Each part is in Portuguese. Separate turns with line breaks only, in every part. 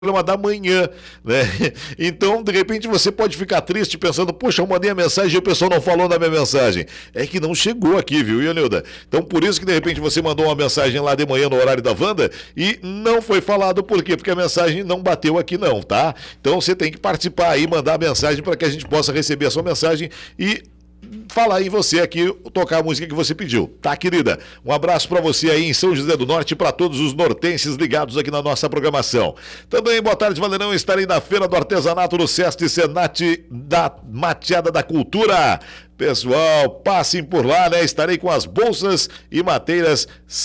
programa da manhã, né? Então, de repente, você pode ficar triste pensando, poxa, eu mandei a mensagem e o pessoal não falou da minha mensagem. É que não chegou aqui, viu, Ionilda? Então, por isso que, de repente, você mandou uma mensagem lá de manhã no horário da Wanda e não foi falado. Por quê? Porque a mensagem não bateu aqui não, tá? Então, você tem que participar aí, mandar a mensagem para que a gente possa receber a sua mensagem e falar em você aqui, tocar a música que você pediu, tá, querida? Um abraço pra você aí em São José do Norte e pra todos os nortenses ligados aqui na nossa programação. Também, boa tarde, Valerão, estarei na Feira do Artesanato no Sesc Senat da Mateada da Cultura. Pessoal, passem por lá, né? Estarei com as bolsas e mateiras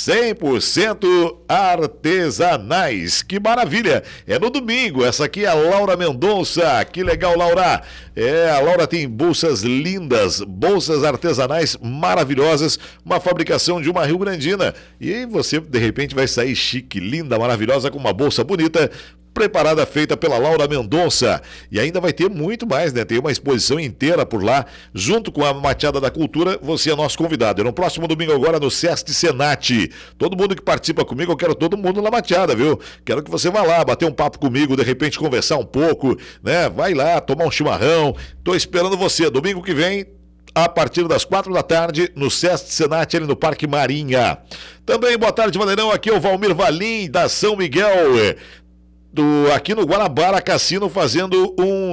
100% artesanais. Que maravilha! É no domingo. Essa aqui é a Laura Mendonça. Que legal, Laura! A Laura tem bolsas lindas, bolsas artesanais maravilhosas, uma fabricação de uma rio-grandina. E você, de repente, vai sair chique, linda, maravilhosa, com uma bolsa bonita, preparada, feita pela Laura Mendonça. E ainda vai ter muito mais, né? Tem uma exposição inteira por lá, junto com a Mateada da Cultura. Você é nosso convidado. No próximo domingo agora no Sesc Senat. Todo mundo que participa comigo, eu quero todo mundo na Mateada, viu? Quero que você vá lá, bater um papo comigo, de repente conversar um pouco, né? Vai lá, tomar um chimarrão. Tô esperando você. Domingo que vem, a partir das 4 da tarde, no Sesc Senat, ali no Parque Marinha. Também, boa tarde, Valerão. Aqui é o Valmir Valim, da São Miguel. Aqui no Guanabara Cassino, fazendo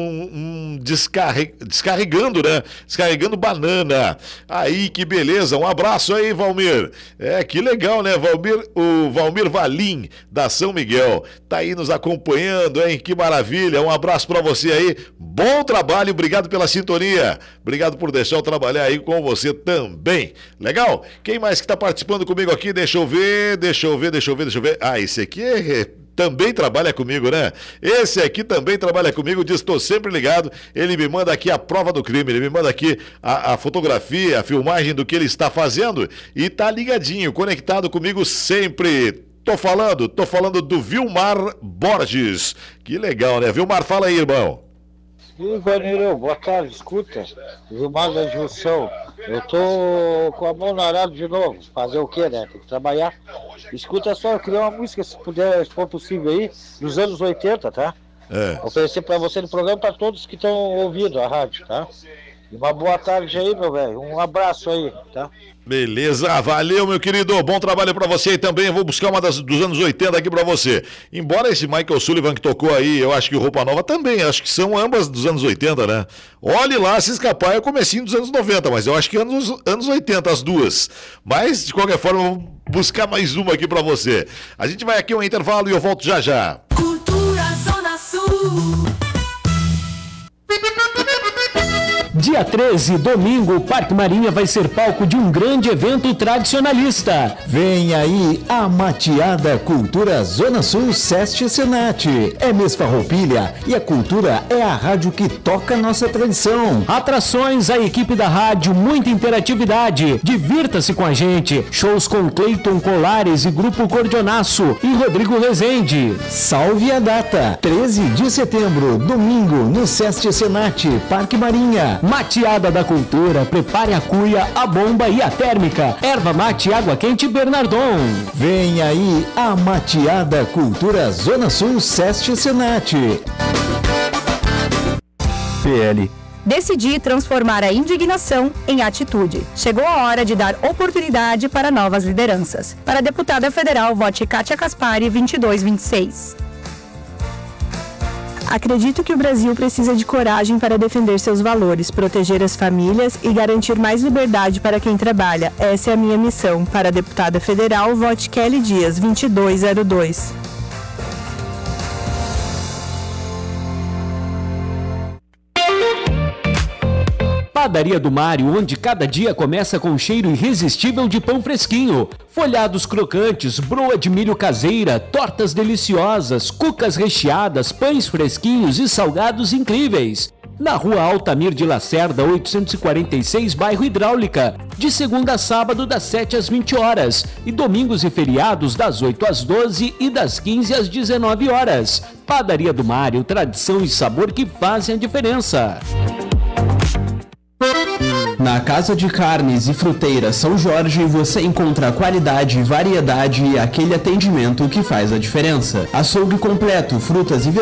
descarregando, né? Descarregando banana. Aí, que beleza. Um abraço aí, Valmir. Que legal, né, Valmir? O Valmir Valim, da São Miguel. Tá aí nos acompanhando, hein? Que maravilha. Um abraço pra você aí. Bom trabalho, obrigado pela sintonia. Obrigado por deixar eu trabalhar aí com você também. Legal? Quem mais que tá participando comigo aqui? Deixa eu ver. Esse aqui também trabalha comigo, né? Esse aqui também trabalha comigo, diz, estou sempre ligado. Ele me manda aqui a prova do crime, ele me manda aqui a fotografia, a filmagem do que ele está fazendo e tá ligadinho, conectado comigo sempre. Tô falando do Vilmar Borges. Que legal, né? Vilmar, fala aí, irmão.
E Valerão, boa tarde, escuta, Vilmar da Junção, eu tô com a mão na arada de novo, fazer o quê, né, tem que trabalhar. Escuta só, eu queria uma música, se puder, se for possível aí, dos anos 80, tá? Oferecer pra você no programa, pra todos que estão ouvindo a rádio, tá? E uma boa tarde aí, meu velho, um abraço aí, tá?
Beleza, valeu, meu querido, bom trabalho pra você aí também. Eu vou buscar uma dos anos 80 aqui pra você. Embora esse Michael Sullivan que tocou aí, eu acho que o Roupa Nova também, acho que são ambas dos anos 80, né? Olhe lá, se escapar é o comecinho dos anos 90, mas eu acho que anos 80 as duas. Mas, de qualquer forma, eu vou buscar mais uma aqui pra você. A gente vai aqui ao intervalo e eu volto já já.
Cultura Zona Sul.
Dia 13, domingo, o Parque Marinha vai ser palco de um grande evento tradicionalista.
Vem aí a Mateada Cultura Zona Sul Sesc Senat. É mês Farroupilha e a cultura é a rádio que toca nossa tradição.
Atrações, a equipe da rádio, muita interatividade. Divirta-se com a gente. Shows com Cleiton Colares e Grupo Cordionaço e Rodrigo Rezende.
Salve a data, 13 de setembro, domingo, no Sesc Senat, Parque Marinha.
Mateada da Cultura, prepare a cuia, a bomba e a térmica. Erva mate, água quente Bernardon.
Vem aí a Mateada Cultura Zona Sul Sesc Senat.
PL.
Decidi transformar a indignação em atitude. Chegou a hora de dar oportunidade para novas lideranças. Para a deputada federal, vote Kátia Caspari 2226. Acredito que o Brasil precisa de coragem para defender seus valores, proteger as famílias e garantir mais liberdade para quem trabalha. Essa é a minha missão. Para a deputada federal, vote Kelly Dias, 2202.
Padaria do Mário, onde cada dia começa com um cheiro irresistível de pão fresquinho, folhados crocantes, broa de milho caseira, tortas deliciosas, cucas recheadas, pães fresquinhos e salgados incríveis. Na Rua Altamir de Lacerda, 846, bairro Hidráulica, de segunda a sábado das 7 às 20 horas e domingos e feriados das 8 às 12 e das 15 às 19 horas. Padaria do Mário, tradição e sabor que fazem a diferença.
Na Casa de Carnes e Fruteiras São Jorge você encontra qualidade, variedade e aquele atendimento que faz a diferença. Açougue completo, frutas e